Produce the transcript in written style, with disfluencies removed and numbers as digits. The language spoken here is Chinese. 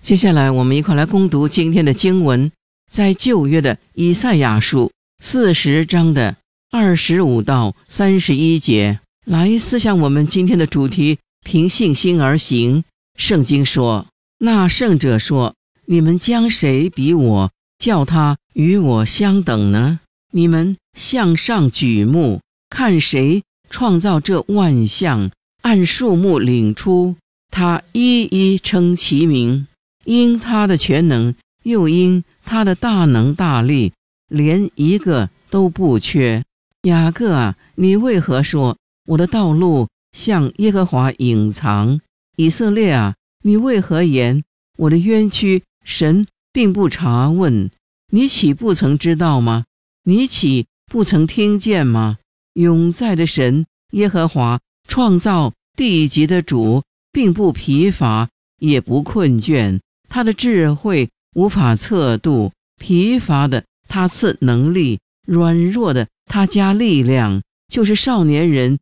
接下来我们一块来攻读今天的经文，在旧约的以赛亚书40章的25到31节，来思想我们今天的主题，凭信心而行。圣经说，那圣者说，你们将谁比我，叫他与我相等呢？你们向上举目，看谁创造这万象，按数目领出，他一一称其名，因他的全能，又因他的大能大力，连一个都不缺。雅各啊，你为何说我的道路向耶和华隐藏？以色列啊，你为何言我的冤屈神并不查问？你岂不曾知道吗？你岂不曾听见吗？永在的神耶和华，创造地极的主，并不疲乏，也不困倦，他的智慧无法测度，疲乏的他赐能力，软弱的他加力量，就是少年人